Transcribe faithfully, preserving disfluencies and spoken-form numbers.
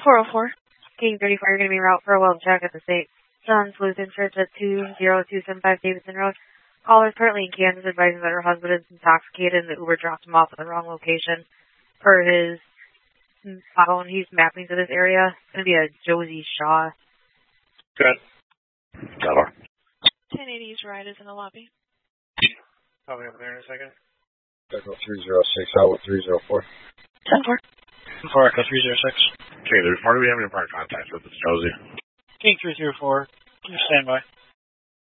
four oh four. King thirty-four, you're going to be en route for a weld check at the Saint John's Lutheran Church at two zero two seven five Davidson Road. Caller is currently in Kansas advising that her husband is intoxicated and the Uber dropped him off at the wrong location per his phone. He's mapping to this area. It's going to be a Josie Shaw. Good. Got her. ten eighty's ride is in the lobby. I'll be over there in a second. Echo three zero six, out with three zero four. ten four. four Echo three zero six. Okay, there's part of we having a prior contact with this Josie. King three zero four. Stand by.